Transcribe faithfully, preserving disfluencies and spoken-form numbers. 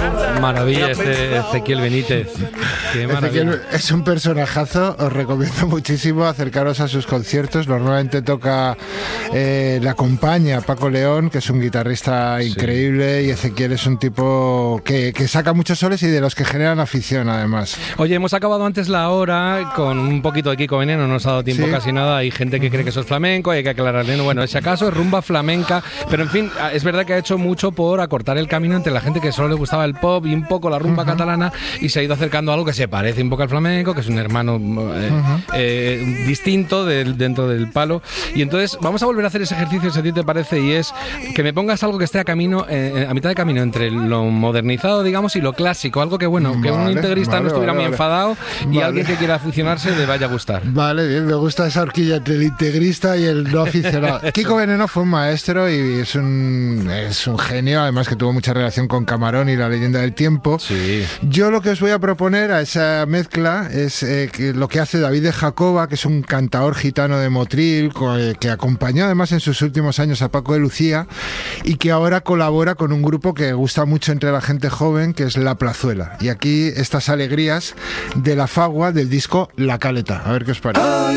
Maravilla este Ezequiel Benítez. Qué Ezequiel es un personajazo, os recomiendo muchísimo acercaros a sus conciertos. Normalmente toca, eh, le acompaña Paco León, que es un guitarrista increíble, sí. Y Ezequiel es un tipo que, que saca muchos soles y de los que generan afición además. Oye, hemos acabado antes la hora con un poquito de Kiko Veneno, no nos ha dado tiempo, ¿sí? Casi nada. Hay gente que cree que eso es flamenco, hay que aclararle, bueno, si acaso es rumba flamenca, pero en fin, es verdad que ha hecho mucho por acortar el camino entre la gente que solo le gustaba el pop y un poco la rumba uh-huh. catalana, y se ha ido acercando a algo que se parece un poco al flamenco, que es un hermano eh, uh-huh. eh, distinto del, dentro del palo. Y entonces vamos a volver a hacer ese ejercicio, si a ti te parece, y es que me pongas algo que esté a camino, eh, a mitad de camino entre lo modernizado, digamos, y lo clásico, algo que bueno, que vale, un integrista vale, no estuviera vale, muy vale. enfadado y vale. alguien que quiera aficionarse le vaya a gustar. Vale, bien, me gusta esa horquilla entre el integrista y el no aficionado. Kiko Veneno fue un maestro y es un, es un genio, además que tuvo mucha relación con Camarón y La leyenda del tiempo. Sí. Yo lo que os voy a proponer a esa mezcla es eh, que lo que hace David de Jacoba, que es un cantaor gitano de Motril, que acompañó además en sus últimos años a Paco de Lucía y que ahora colabora con un grupo que gusta mucho entre la gente joven, que es La Plazuela. Y aquí estas alegrías de La Fagua del disco La Caleta. A ver qué os parece.